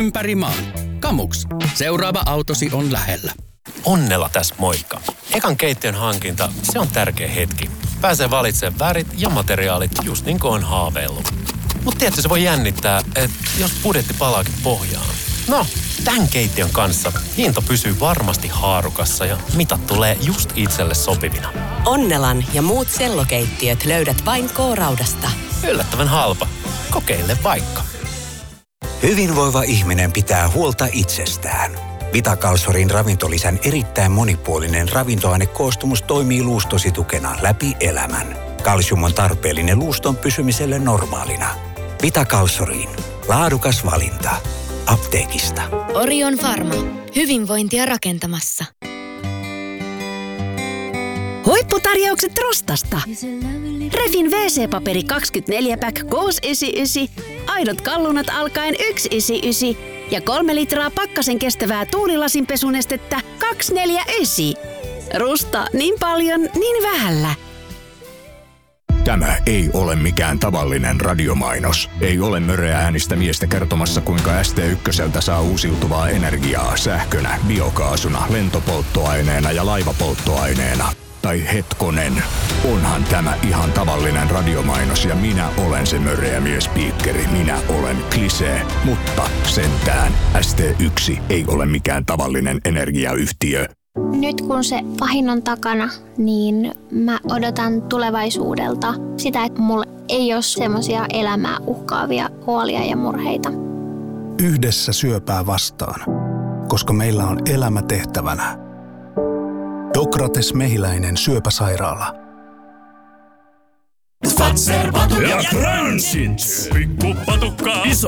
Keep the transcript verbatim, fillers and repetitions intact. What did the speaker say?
ympäri maan. Kamux, seuraava autosi on lähellä. Onnela tässä moikka. Ekan keittiön hankinta, se on tärkeä hetki. Pääsee valitsemaan värit ja materiaalit just niin kuin on haaveillut. Mutta tietysti se voi jännittää, että jos budjetti palaakin pohjaan. No, tämän keittiön kanssa hinta pysyy varmasti haarukassa ja mitat tulee just itselle sopivina. Onnelan ja muut sellokeittiöt löydät vain K-Raudasta. Yllättävän halpa. Kokeile vaikka. Hyvinvoiva ihminen pitää huolta itsestään. Vitakalsorin ravintolisän erittäin monipuolinen ravintoainekoostumus toimii luustosi tukena läpi elämän. Kalsium on tarpeellinen luuston pysymiselle normaalina. Vitakalsoriin. Laadukas valinta. Apteekista. Orion Pharma. Hyvinvointia rakentamassa. Huipputarjoukset Rostasta. Refin wee see-paperi kaksikymmentäneljä pack kuusi yhdeksänkymmentäyhdeksän, aidot kallunat alkaen yksi yhdeksänkymmentäyhdeksän ja kolme litraa pakkasen kestävää tuulilasinpesunestettä kaksi neljäkymmentäyhdeksän. Rusta niin paljon, niin vähällä. Tämä ei ole mikään tavallinen radiomainos. Ei ole möreä äänistä miestä kertomassa, kuinka S T ykköseltä saa uusiutuvaa energiaa sähkönä, biokaasuna, lentopolttoaineena ja laivapolttoaineena. Tai hetkonen, onhan tämä ihan tavallinen radiomainos ja minä olen se möreä miespiikkeri. Minä olen Klisee, mutta sentään S T yksi ei ole mikään tavallinen energiayhtiö. Nyt kun se pahin on takana, niin mä odotan tulevaisuudelta sitä, että mulla ei ole semmoisia elämää uhkaavia huolia ja murheita. Yhdessä syöpää vastaan, koska meillä on elämä tehtävänä. Dokrates Mehiläinen syöpäsairaala. Ja Transit. Pikku patukka. Iso